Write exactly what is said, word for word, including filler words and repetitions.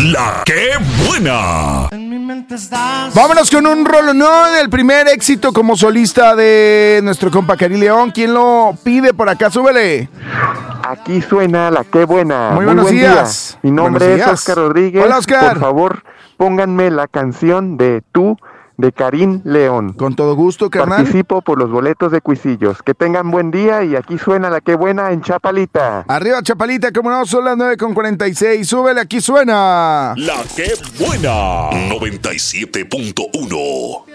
La que buena. Vámonos con un rolonón, el primer éxito como solista de nuestro compa Karim León. ¿Quién lo pide por acá? Súbele. Aquí suena La que buena. Muy, Muy buenos buen días. Día. Mi nombre Buenos es días. Oscar Rodríguez. Hola, Oscar. Por favor, pónganme la canción de Tú de Karim León. Con todo gusto, carnal. Participo por los boletos de Cuisillos. Que tengan buen día y aquí suena La que buena en Chapalita. Arriba, Chapalita, como no, son las nueve con cuarenta y seis. Súbele, aquí suena La que buena. noventa y siete punto uno.